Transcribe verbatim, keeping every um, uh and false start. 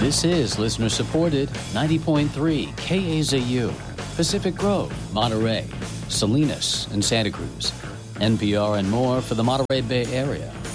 This is listener-supported ninety point three K A Z U, Pacific Grove, Monterey, Salinas, and Santa Cruz. N P R and more for the Monterey Bay Area.